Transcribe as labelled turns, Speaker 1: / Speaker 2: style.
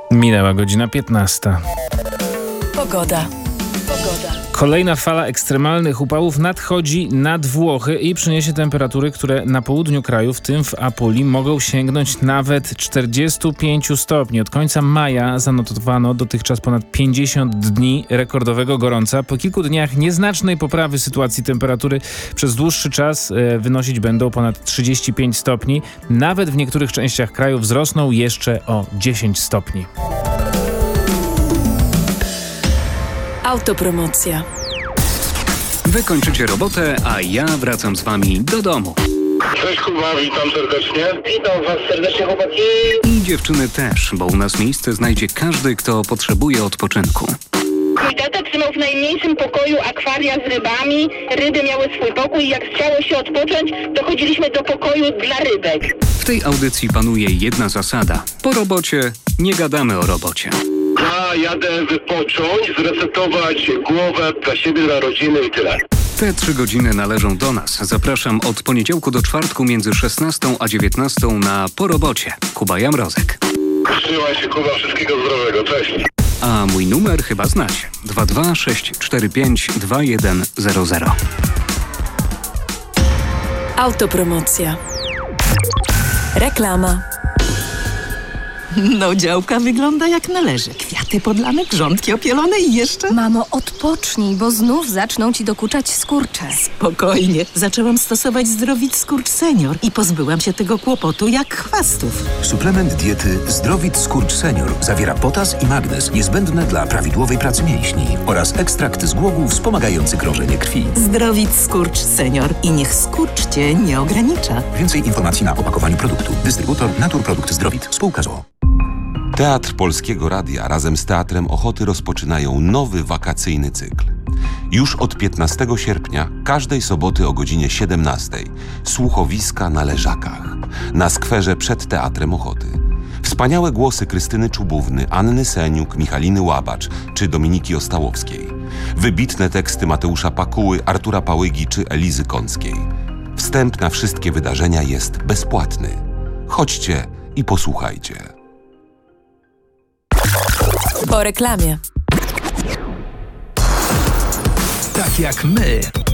Speaker 1: Minęła godzina 15.
Speaker 2: Pogoda.
Speaker 1: Kolejna fala ekstremalnych upałów nadchodzi nad Włochy i przyniesie temperatury, które na południu kraju, w tym w Apulii, mogą sięgnąć nawet 45 stopni. Od końca maja zanotowano dotychczas ponad 50 dni rekordowego gorąca. Po kilku dniach nieznacznej poprawy sytuacji temperatury przez dłuższy czas wynosić będą ponad 35 stopni. Nawet w niektórych częściach kraju wzrosną jeszcze o 10 stopni.
Speaker 2: Autopromocja.
Speaker 3: Wy kończycie robotę, a ja wracam z wami do domu.
Speaker 4: Cześć Kuba, witam serdecznie. Witam was serdecznie, chłopaki.
Speaker 3: I dziewczyny też, bo u nas miejsce znajdzie każdy, kto potrzebuje odpoczynku.
Speaker 5: Mój tata trzymał w najmniejszym pokoju akwaria z rybami. Ryby miały swój pokój i jak chciało się odpocząć, to chodziliśmy do pokoju dla rybek.
Speaker 3: W tej audycji panuje jedna zasada. Po robocie nie gadamy o robocie.
Speaker 4: Ja jadę wypocząć, zresetować głowę dla siebie, dla rodziny i tyle.
Speaker 3: Te 3 godziny należą do nas. Zapraszam od poniedziałku do czwartku między 16 a 19 na Po robocie. Kuba Jamrozek.
Speaker 4: Trzymaj się Kuba, wszystkiego zdrowego, cześć.
Speaker 3: A mój numer chyba znacie. 226452100.
Speaker 2: Autopromocja. Reklama.
Speaker 6: No, działka wygląda jak należy. Kwiaty podlane, grządki opielone i jeszcze...
Speaker 7: Mamo, odpocznij, bo znów zaczną ci dokuczać skurcze.
Speaker 6: Spokojnie. Zaczęłam stosować Zdrowit Skurcz Senior i pozbyłam się tego kłopotu jak chwastów.
Speaker 8: Suplement diety Zdrowit Skurcz Senior zawiera potas i magnez niezbędne dla prawidłowej pracy mięśni oraz ekstrakt z głogów wspomagający krążenie krwi.
Speaker 6: Zdrowit Skurcz Senior i niech skurcz cię nie ogranicza.
Speaker 8: Więcej informacji na opakowaniu produktu. Dystrybutor Naturprodukt Zdrowit. Spółka z o.o.
Speaker 9: Teatr Polskiego Radia razem z Teatrem Ochoty rozpoczynają nowy wakacyjny cykl. Już od 15 sierpnia, każdej soboty o godzinie 17 słuchowiska na Leżakach, na skwerze przed Teatrem Ochoty. Wspaniałe głosy Krystyny Czubówny, Anny Seniuk, Michaliny Łabacz czy Dominiki Ostałowskiej. Wybitne teksty Mateusza Pakuły, Artura Pałygi czy Elizy Kąckiej. Wstęp na wszystkie wydarzenia jest bezpłatny. Chodźcie i posłuchajcie.
Speaker 2: Po reklamie.
Speaker 10: Tak jak my.